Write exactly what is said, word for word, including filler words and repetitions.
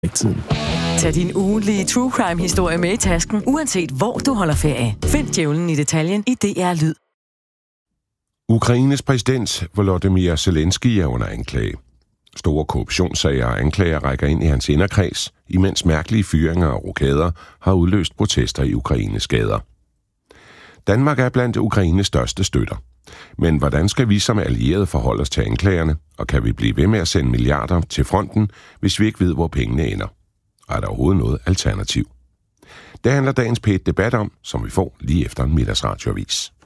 Tiden. Tag din ugentlige true crime-historie med i tasken, uanset hvor du holder ferie. Find djævlen i detaljen i D R Lyd. Ukraines præsident Volodymyr Zelensky er under anklage. Store korruptionssager og anklager rækker ind i hans inderkreds, imens mærkelige fyringer og rokader har udløst protester i Ukraines gader. Danmark er blandt Ukraines største støtter. Men hvordan skal vi som allierede forholde os til anklagerne, og kan vi blive ved med at sende milliarder til fronten, hvis vi ikke ved, hvor pengene ender? Og er der overhovedet noget alternativ? Det handler dagens P et debat om, som vi får lige efter en middagsradioavis.